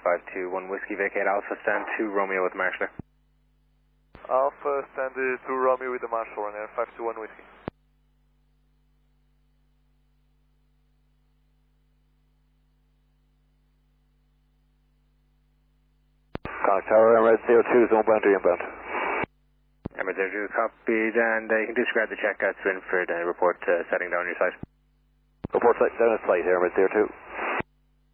521 Whiskey, vacate Alpha, stand 2 Romeo with Marshall. Alpha, stand 2 Romeo with the Marshall, and 521 Whiskey. Contact Tower, Emirates 02, zone bound to inbound. Emirates 02, copied, and you can disregard the check at Swinford and report setting down your site. Report down at site, Emirates 02.